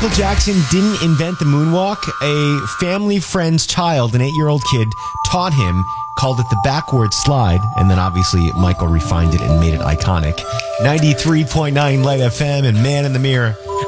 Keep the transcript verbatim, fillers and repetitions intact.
Michael Jackson didn't invent the moonwalk. A family friend's child, an eight-year-old kid, taught him, called it the backward slide, and then obviously Michael refined it and made it iconic. ninety-three point nine Light F M and Man in the Mirror.